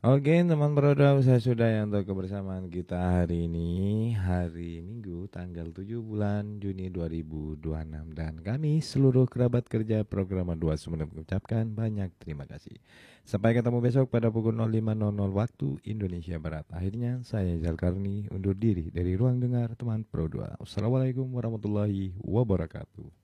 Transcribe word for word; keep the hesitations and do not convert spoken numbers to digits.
Oke, teman Proda, saya sudah ya untuk kebersamaan kita hari ini, hari Minggu, tanggal tujuh bulan Juni dua ribu dua puluh enam. Dan kami seluruh kerabat kerja program dua Sumeneb mengucapkan banyak terima kasih. Sampai ketemu besok pada pukul nol lima nol nol waktu Indonesia Barat. Akhirnya saya Jalkarni undur diri dari ruang dengar teman Pro dua. Wassalamualaikum warahmatullahi wabarakatuh.